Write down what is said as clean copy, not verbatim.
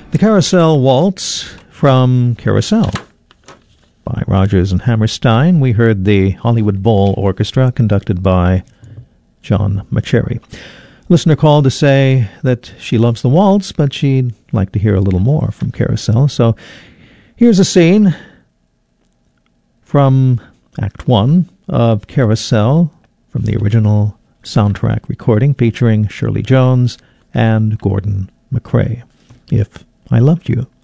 The Carousel Waltz from Carousel by Rodgers and Hammerstein. We heard the Hollywood Bowl Orchestra conducted by John Mauceri. Listener called to say that she loves the waltz, but she'd like to hear a little more from Carousel. So here's a scene from Act 1 of Carousel from the original soundtrack recording featuring Shirley Jones and Gordon MacRae. If I Loved You.